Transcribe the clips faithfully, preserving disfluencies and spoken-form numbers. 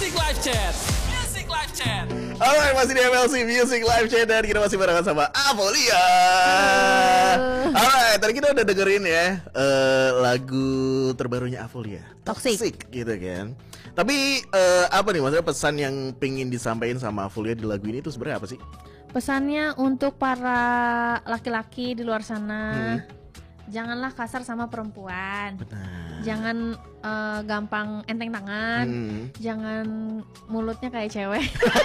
Music Live Chat. Music Live Chat. Alright, masih di M L C Music Live Chat dan kita masih barengan sama Avolia. Alright, tadi kita udah dengerin ya uh, lagu terbarunya Avolia, Toxic, gitu kan. Tapi uh, apa nih maksudnya pesan yang pengen disampaikan sama Avolia di lagu ini tuh sebenarnya apa sih? Pesannya untuk para laki-laki di luar sana, Hmm. janganlah kasar sama perempuan. Benar. Jangan uh, gampang enteng tangan. Hmm. Jangan mulutnya kayak cewek.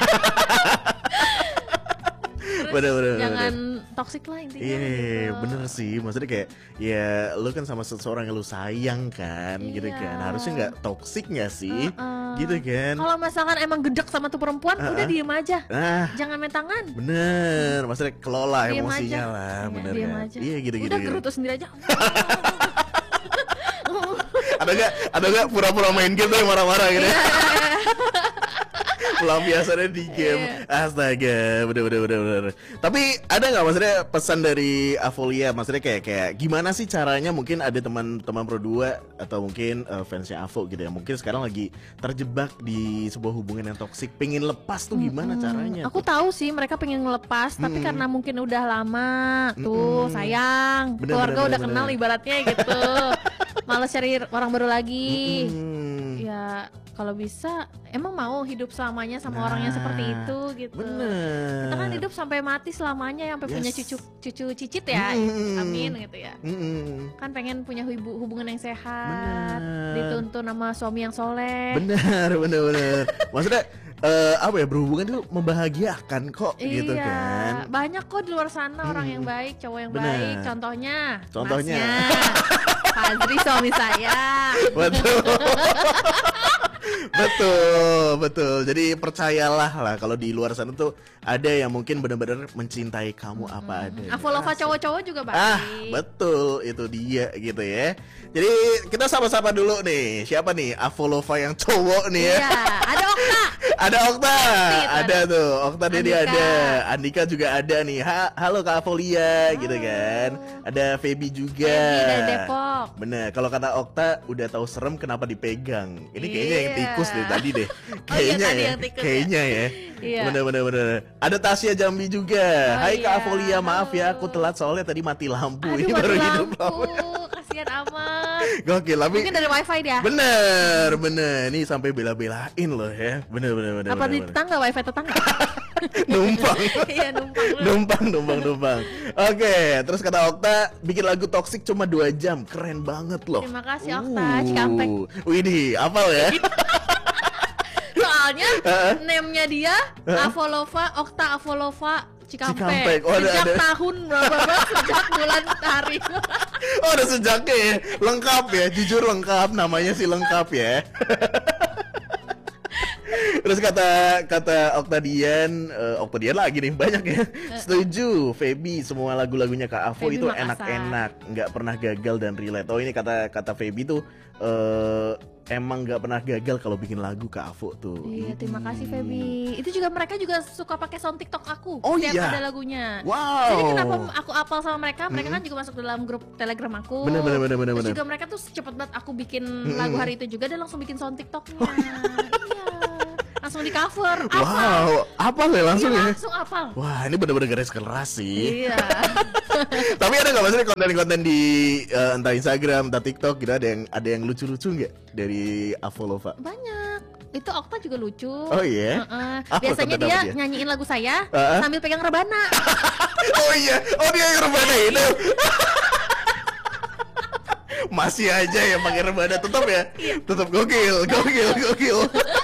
Terus Bener, bener, jangan toksik lah intinya. Iya, gitu. bener sih. Maksudnya kayak ya lu kan sama seseorang yang lu sayang kan, gitu Iya. kan. Harusnya nggak toksik nggak sih, Uh-uh. gitu kan. Kalau misalkan emang gedek sama tuh perempuan, Uh-uh. udah diem aja. Nah, Jangan main tangan. bener. Maksudnya kelola Diem emosinya aja. lah, Iya, bener diem kan. aja. Iya, gitu gitu. Udah gitu. gerutu sendiri aja. Ada gak, ada gak pura-pura main game tapi marah-marah gitu ya? Pelampiasannya di game. Astaga, bener bener bener bener. Tapi ada nggak maksudnya pesan dari Avolia? Maksudnya kayak kayak gimana sih caranya? Mungkin ada teman-teman Pro dua atau mungkin uh, fansnya Avo gitu ya. Mungkin sekarang lagi terjebak di sebuah hubungan yang toksik, pengen lepas tuh gimana caranya? Aku tuh? tahu sih mereka pengen ngelepas, tapi Mm-mm. karena mungkin udah lama tuh Mm-mm. sayang, Bener, keluarga bener, udah bener, kenal bener. ibaratnya gitu. Males cari orang baru lagi. Hmm. Ya kalau bisa emang mau hidup selamanya sama Nah, orang yang seperti itu gitu. Bener. Kita kan hidup sampai mati selamanya, sampai punya Yes. cucu cucu cicit ya. Mm-mm. Amin gitu ya. Mm-mm. Kan pengen punya hubu- hubungan yang sehat, Bener. dituntun sama suami yang soleh. Benar, benar, benar. Maksudnya eh, apa ya, berhubungan itu membahagiakan kok, gitu Iya, kan? banyak kok di luar sana orang Hmm. yang baik, cowok yang Benar. baik. Contohnya, Contohnya. masnya, Fazri suami saya. Betul. Betul, betul. Jadi percayalah lah kalau di luar sana tuh ada yang mungkin benar-benar mencintai kamu apa adanya. Avolova cowok-cowok juga baik. Ah, betul, itu dia gitu ya. Jadi kita sama-sama dulu nih. Siapa nih Avolova yang cowok nih ya? Iya, ada Okta. Ada Okta, Pasti itu ada tuh. Okta Dedi Andika. ada, Andika juga ada nih. Ha, halo Kak Avolia, gitu kan. Ada Feby juga. Feby dari Depok. Bener, kalau kata Okta udah tahu serem kenapa dipegang. Ini kayaknya yang Iya. tikus deh tadi deh. Oh iya, Kayaknya tadi ya, yang tikus ya. kayaknya ya. Iya. Bener bener bener. Ada Tasya Jambi juga. Oh Hai Kak iya, Avolia, maaf ya halo. aku telat soalnya tadi mati lampu. Aduh, Ini mati baru hidup lampu. lampu. Kasihan amat. Gokil, tapi Mungkin dari wifi dia. bener bener. Ini sampai bela-belain loh ya. Bener bener bener. Apa di bener, bener. tetangga, wifi tetangga? Numpang. Iya, numpang lu. numpang numpang numpang. Oke, terus kata Okta bikin lagu toksik cuma dua jam, keren banget loh. Terima kasih, Okta, Cikampek. Widih, hafal ya. Soalnya Heeh. name-nya dia Heeh. Avolova, Okta Avolova Cikampek. Cikampek. Oh, ada- Sejak ada. tahun berapa berapa sejak bulan hari. Oh, udah sejaknya ya, lengkap ya, jujur lengkap, namanya sih lengkap ya. Terus kata kata Oktadian, uh, Oktadian lagi nih banyak ya. Setuju, Feby semua lagu-lagunya Kak Avo Feby itu Makassar. enak-enak, nggak pernah gagal dan relate. Oh ini kata kata Feby tuh uh, emang nggak pernah gagal kalau bikin lagu Kak Avo tuh. Iya, terima kasih Idih. Feby. Itu juga mereka juga suka pakai sound TikTok aku. Oh, Setiap iya? ada lagunya. Wow. Jadi kenapa aku apal sama mereka? Mereka Mm-mm. kan juga masuk dalam grup Telegram aku. Bener, bener, bener, bener, Terus bener. juga mereka tuh cepet banget aku bikin Mm-mm. lagu hari itu juga, dia langsung bikin sound TikToknya. Iya. Langsung di cover. Wow, apa ya langsung Iya, ya? langsung apal. Wah, ini bener-bener garis keras sih. Iya. Tapi ada nggak maksudnya konten-konten di eh, entah Instagram, entah TikTok gitu, ada yang ada yang lucu-lucu nggak dari Avolova? Banyak. Itu Okta juga lucu. Oh iya? Heeh. Apa Biasanya konten dia, apa dia? nyanyiin lagu saya Heeh. sambil pegang rebana. Oh iya, oh dia yang rebana itu. Masih aja ya pakai rebana, tetap ya, tetap gokil, gokil, gokil.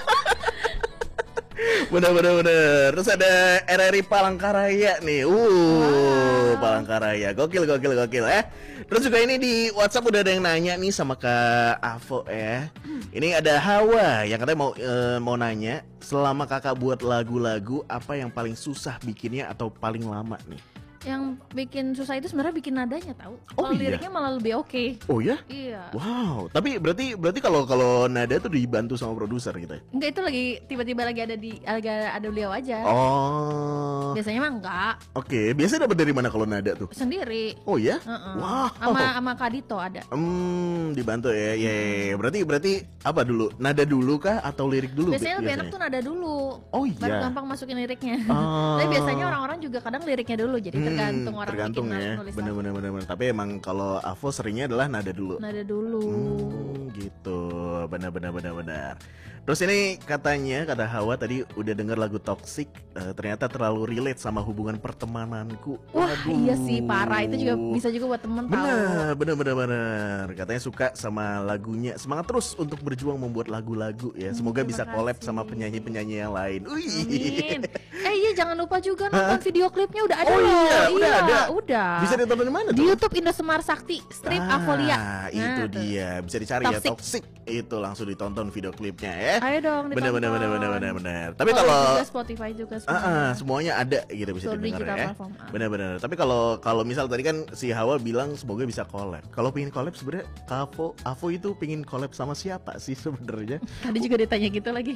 Bener bener bener. Terus ada R R I Palangkaraya nih. Uh, Palangkaraya. Gokil gokil gokil eh. Terus juga ini di WhatsApp udah ada yang nanya nih sama Kak Avo ya. Ini ada Hawa yang katanya mau eh, mau nanya, selama Kakak buat lagu-lagu apa yang paling susah bikinnya atau paling lama nih? Yang bikin susah itu sebenarnya bikin nadanya tahu. Oh, Kalau iya? liriknya malah lebih oke. Oh ya? Iya. Wow, tapi berarti berarti kalau kalau nada tuh dibantu sama produser gitu ya? Enggak, itu lagi tiba-tiba lagi ada di lagi ada beliau aja. Oh. Biasanya mah enggak. Oke, biasanya dapat dari mana kalau nada tuh? Sendiri. Oh ya? Heeh. Wow. Sama sama Kadito ada. Hmm, dibantu ya. Ya, ya, ya. Berarti berarti apa dulu? Nada dulu kah atau lirik dulu? Biasanya lebih enak tuh nada dulu. Oh Baru iya. gampang masukin liriknya. Oh. Tapi biasanya orang-orang juga kadang liriknya dulu, jadi tergantung Hmm, orang tergantung bikin ya. nulis Bener bener bener bener. Tapi emang kalau Avo seringnya adalah nada dulu. nada dulu. Hmm, gitu. Benar benar benar benar. Terus ini katanya kata Hawa tadi udah denger lagu Toxic, eh, ternyata terlalu relate sama hubungan pertemananku. Wah, Waduh. iya sih, parah. Itu juga bisa juga buat temen tahu. Benar, benar, benar, benar. Katanya suka sama lagunya. Semangat terus untuk berjuang membuat lagu-lagu ya. Semoga terima bisa collab kasih. sama penyanyi-penyanyi yang lain. Wih. Amin. Eh iya, jangan lupa juga nonton video klipnya, udah ada Oh loh. iya, udah ada. Udah. Bisa ditonton di mana Di tuh? YouTube Indosemar Sakti Strip Ah, Avolia. itu Nah, tuh. dia. Bisa dicari ya Toxic. Toxic. Itu langsung ditonton video klipnya ya. Ayo dong ditonton. Benar benar benar benar benar benar. Tapi Kalau kalau juga Spotify juga ah, semuanya. ah, semuanya ada gitu bisa Seluruh didengar digital ya. platform, ah. Benar-benar. Tapi kalau kalau misal tadi kan si Hawa bilang semoga bisa collab. Kalau pengen collab sebenarnya Avo Avo itu pengen collab sama siapa sih sebenarnya? Tadi juga ditanya gitu lagi.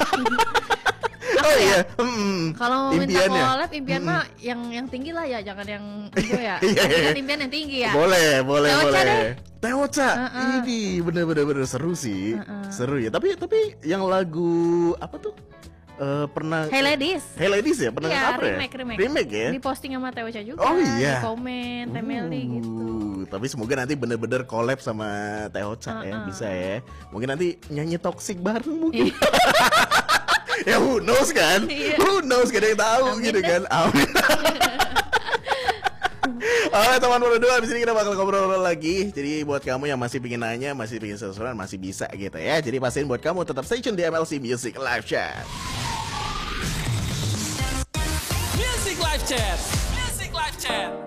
Oh ya? iya. Mm, Kalau minta impiannya. collab, impian mah yang yang tinggi lah ya, jangan yang itu ya. Iya, iya. Kan impian yang tinggi ya. Boleh, boleh, Teoca boleh. deh. Teoca. Uh-uh. Ini bener-bener bener seru sih. Uh-uh. Seru ya. Tapi tapi yang lagu apa tuh? Eh, pernah Hey ladies. Hey Ladies ya? Pernah Iya, cover ya? remake, remake. Remake ya? Di posting sama Teoca juga. Oh, iya. Di komen, Temeli gitu. Uh, Tapi semoga nanti bener-bener collab sama Teoca ya, Uh-uh. bisa ya. Mungkin nanti nyanyi Toxic bareng mungkin. Iya. Ya who knows kan? Iya. Who knows, gak ada yang tahu Amin gitu deh. kan. Amin. Oke teman berdua, abis ini kita bakal ngobrol lagi. Jadi buat kamu yang masih pingin nanya, masih pingin sesuatu, masih bisa gitu ya. Jadi pastiin buat kamu tetap stay tune di M L C Music Live Chat. Music Live Chat. Music Live Chat.